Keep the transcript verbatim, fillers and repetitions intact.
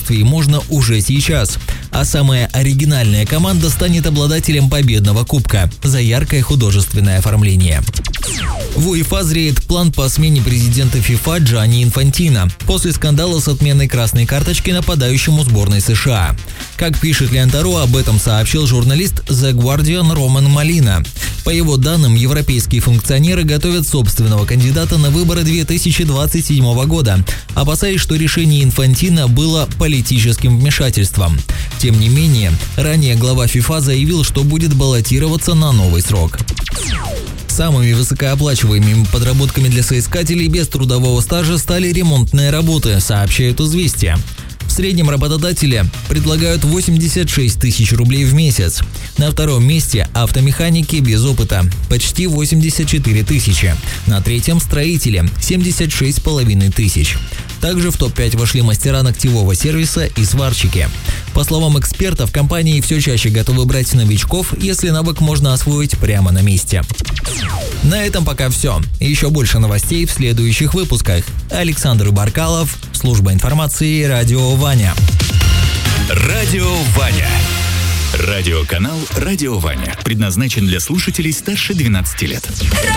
удовольствий можно уже сейчас. А самая оригинальная команда станет обладателем победного кубка за яркое художественное оформление. В УЕФА зреет план по смене президента ФИФА Джанни Инфантино после скандала с отменой красной карточки нападающему сборной США. Как пишет Лента.ру, об этом сообщил журналист The Guardian Роман Молина. По его данным, европейские функционеры готовят собственного кандидата на выборы две тысячи двадцать седьмого года, опасаясь, что решение Инфантино было политическим вмешательством. Тем не менее, ранее глава ФИФА заявил, что будет баллотироваться на новый срок. Самыми высокооплачиваемыми подработками для соискателей без трудового стажа стали ремонтные работы, сообщают «Известия». В среднем работодатели предлагают восемьдесят шесть тысяч рублей в месяц. На втором месте автомеханики без опыта – почти восемьдесят четыре тысячи. На третьем – строители – семьдесят шесть с половиной тысяч. Также в топ пять вошли мастера ногтевого сервиса и сварщики. По словам экспертов, компании все чаще готовы брать новичков, если навык можно освоить прямо на месте. На этом пока все. Еще больше новостей в следующих выпусках. Александр Баркалов, служба информации «Радио Ваня». «Радио Ваня». Радиоканал «Радио Ваня» предназначен для слушателей старше двенадцати лет.